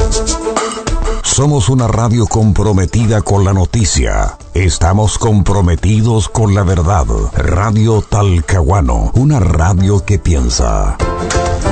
Somos una radio comprometida con la noticia. Estamos comprometidos con la verdad. Radio Talcahuano, una radio que piensa.